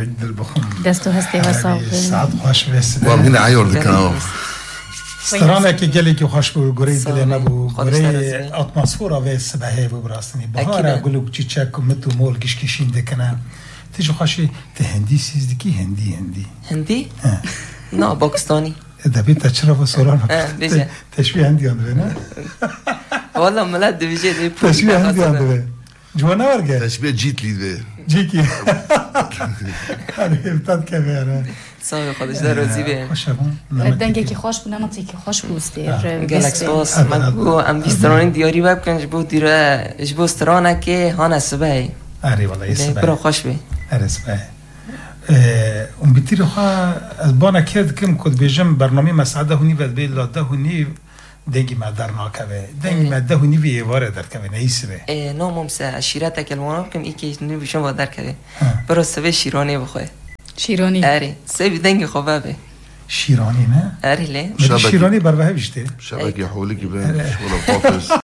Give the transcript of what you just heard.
دل بخون دستو هستی و صاف ساعت خوش بس وام هنا عيور ذكر سترانه که گلی که خوش بود گوری دل ما بود خودش گوری درسته. اتمسفر آوه سبهه بود براستنی بهار اکیده. گلو چیچک و متو مول گش کشینده کنه تیجو خوشی ته هندی سیزدی کی هندی هندی؟ نه باکستانی. ادبی تچرا و سوران بیشه. تشبیه هندی آنده نه والله ملت دویجه دی پول تشبیه هندی آنده جوانا ورگه تشبيه جيت لي ذا جی کی ابتد که بیاره صاحب خودش در روزی به خوشه بون دنگه که خوش بود نمتی که خوش بوستی گلکس باس من گو ام بیسترانی دیاری وب کنج بود دیره اش بو استرانه که هان سبه اری والله برا سبه خوش بی اری سبه اون بیتیر خواه از بانا کرد کم کد بیجم برنامه مسعده هونی و بی لاده هونی دنگی ما در ناکوه دنگی ما ده هونی وی واره در کوه نیست به نامم سه عشیرت کلمانه بکم ای که نو بشم با در کرده برا سبه شیرانی بخواه شیرانی اری سبه دنگی خوبه بی شیرانی نه؟ اری لی ملی شیرانی بر وحه بیشته شبكة حولك بين شغل القافز